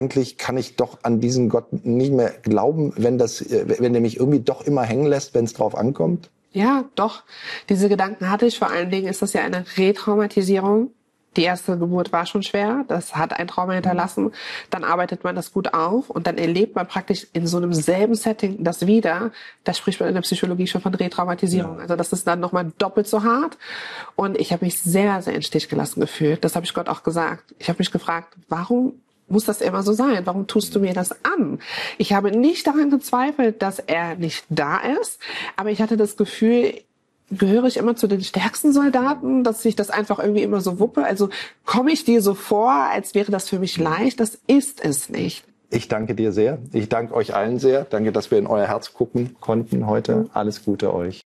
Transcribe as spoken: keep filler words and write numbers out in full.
Eigentlich kann ich doch an diesen Gott nicht mehr glauben, wenn, das, wenn der mich irgendwie doch immer hängen lässt, wenn es drauf ankommt? Ja, doch. Diese Gedanken hatte ich. Vor allen Dingen ist das ja eine Retraumatisierung. Die erste Geburt war schon schwer. Das hat ein Trauma hinterlassen. Dann arbeitet man das gut auf und dann erlebt man praktisch in so einem selben Setting das wieder. Da spricht man in der Psychologie schon von Retraumatisierung. Ja. Also das ist dann nochmal doppelt so hart. Und ich habe mich sehr, sehr in Stich gelassen gefühlt. Das habe ich Gott auch gesagt. Ich habe mich gefragt, warum muss das immer so sein? Warum tust du mir das an? Ich habe nicht daran gezweifelt, dass er nicht da ist, aber ich hatte das Gefühl, gehöre ich immer zu den stärksten Soldaten, dass ich das einfach irgendwie immer so wuppe? Also komme ich dir so vor, als wäre das für mich leicht? Das ist es nicht. Ich danke dir sehr. Ich danke euch allen sehr. Danke, dass wir in euer Herz gucken konnten heute. Alles Gute euch.